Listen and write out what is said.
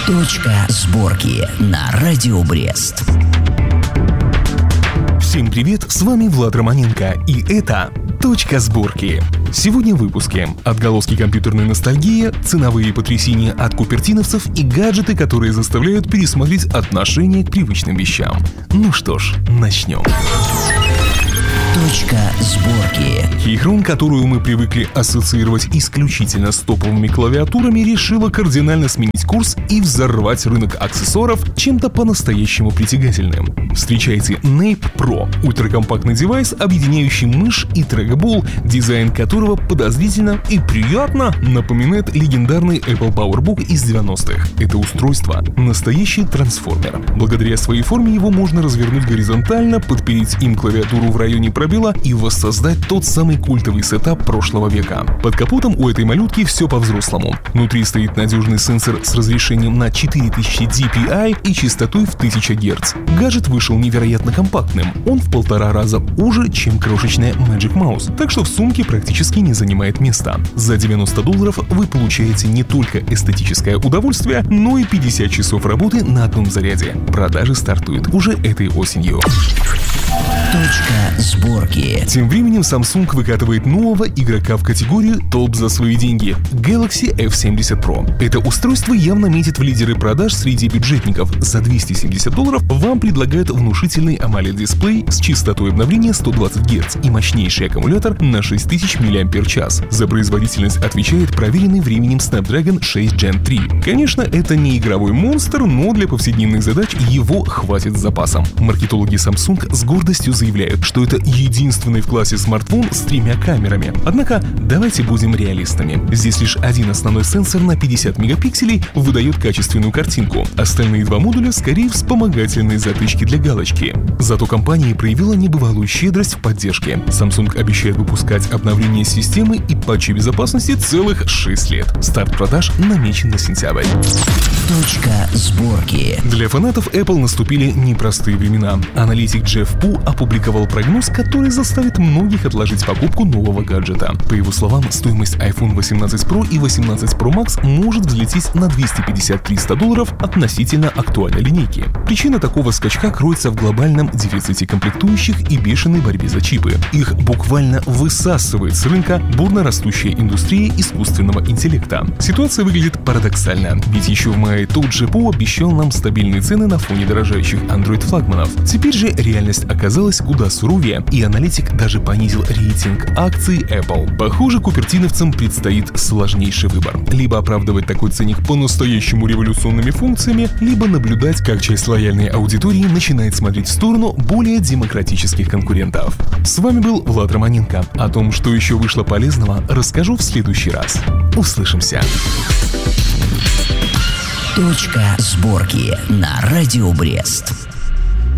Точка сборки на Радио Брест. Всем привет, с вами Влад Романенко, и это «Точка сборки». Сегодня в выпуске отголоски компьютерной ностальгии, ценовые потрясения от купертиновцев и гаджеты, которые заставляют пересмотреть отношение к привычным вещам. Ну что ж, начнем. Точка сборки. Keychron, которую мы привыкли ассоциировать исключительно с топовыми клавиатурами, решила кардинально сменить курс и взорвать рынок аксессуаров чем-то по-настоящему притягательным. Встречайте Nape Pro – ультракомпактный девайс, объединяющий мышь и трекбол, дизайн которого подозрительно и приятно напоминает легендарный Apple PowerBook из 90-х. Это устройство – настоящий трансформер. Благодаря своей форме его можно развернуть горизонтально, подпереть им клавиатуру в районе пробела и воссоздать тот самый культовый сетап прошлого века. Под капотом у этой малютки все по-взрослому. Внутри стоит надежный сенсор с разрешением на 4000 dpi и частотой в 1000 Гц. Гаджет вышел невероятно компактным. Он в 1,5 раза уже, чем крошечная Magic Mouse, так что в сумке практически не занимает места. За $90 вы получаете не только эстетическое удовольствие, но и 50 часов работы на одном заряде. Продажи стартуют уже этой осенью. Точка сборки. Тем временем Samsung выкатывает нового игрока в категорию топ за свои деньги – Galaxy F70 Pro. Это устройство явно метит в лидеры продаж среди бюджетников. За $270 вам предлагают внушительный AMOLED-дисплей с частотой обновления 120 Гц и мощнейший аккумулятор на 6000 мАч. За производительность отвечает проверенный временем Snapdragon 6 Gen 3. Конечно, это не игровой монстр, но для повседневных задач его хватит с запасом. Маркетологи Samsung с гордостью заявляют, что это единственный в классе смартфон с 3 камерами. Однако, давайте будем реалистами. Здесь лишь один основной сенсор на 50 мегапикселей выдает качественную картинку. Остальные два модуля скорее вспомогательные затычки для галочки. Зато компания проявила небывалую щедрость в поддержке. Samsung обещает выпускать обновление системы и патчи безопасности целых 6 лет. Старт продаж намечен на сентябрь. Точка сборки. Для фанатов Apple наступили непростые времена. Аналитик Джефф Пу опубликовал прогноз, который заставит многих отложить покупку нового гаджета. По его словам, стоимость iPhone 18 Pro и 18 Pro Max может взлететь на $250-300 относительно актуальной линейки. Причина такого скачка кроется в глобальном дефиците комплектующих и бешеной борьбе за чипы. Их буквально высасывает с рынка бурно растущая индустрия искусственного интеллекта. Ситуация выглядит парадоксально, ведь еще в мае тот же Пу обещал нам стабильные цены на фоне дорожающих Android-флагманов. Теперь же реальность оказалась куда суровее, и аналитик даже понизил рейтинг акций Apple. Похоже, купертиновцам предстоит сложнейший выбор. Либо оправдывать такой ценник по-настоящему революционными функциями, либо наблюдать, как часть лояльной аудитории начинает смотреть в сторону более демократических конкурентов. С вами был Влад Романенко. О том, что еще вышло полезного, расскажу в следующий раз. Услышимся. Точка сборки на Радио Брест.